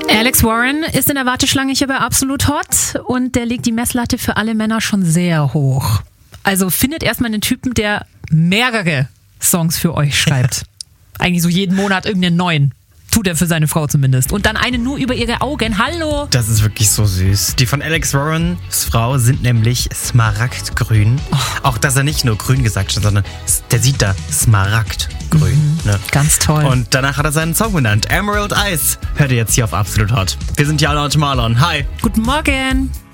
Alex Warren ist in der Warteschlange hier bei Absolut Hot und der legt die Messlatte für alle Männer schon sehr hoch. Also findet erstmal einen Typen, der mehrere Songs für euch schreibt. Eigentlich so jeden Monat irgendeinen neuen. Tut er für seine Frau zumindest. Und dann einen nur über ihre Augen. Hallo! Das ist wirklich so süß. Die von Alex Warrens Frau sind nämlich smaragdgrün. Oh. Auch, dass er nicht nur grün gesagt hat, sondern der sieht da smaragdgrün. Ne? Ganz toll. Und danach hat er seinen Song benannt. Emerald Eyes. Hört ihr jetzt hier auf Absolut Hot. Wir sind Jana und Marlon. Hi. Guten Morgen.